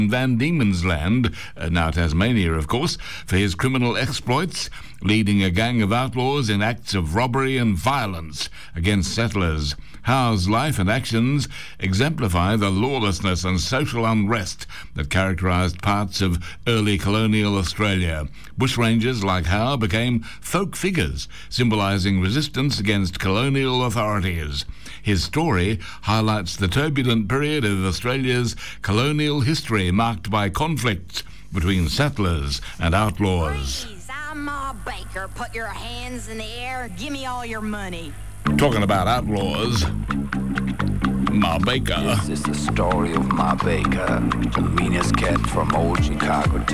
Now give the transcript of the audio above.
Van Diemen's Land, now Tasmania of course, for his criminal exploits, leading a gang of outlaws in acts of robbery and violence against settlers. Howe's life and actions exemplify the lawlessness and social unrest that characterised parts of early colonial Australia. Bushrangers like Howe became folk figures, symbolising resistance against colonial authorities. His story highlights the turbulent period of Australia's colonial history marked by conflicts between settlers and outlaws. Please, I'm Ma Baker. Put your hands in the air. Give me all your money. Talking about outlaws, Ma Baker. This is the story of Ma Baker, the meanest cat from old Chicago.